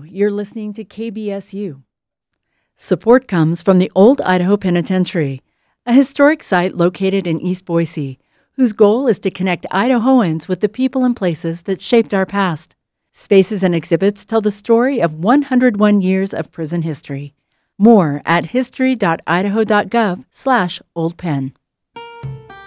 you're listening to KBSU. Support comes from the Old Idaho Penitentiary, a historic site located in East Boise, whose goal is to connect Idahoans with the people and places that shaped our past. Spaces and exhibits tell the story of 101 years of prison history. More at history.idaho.gov/oldpen.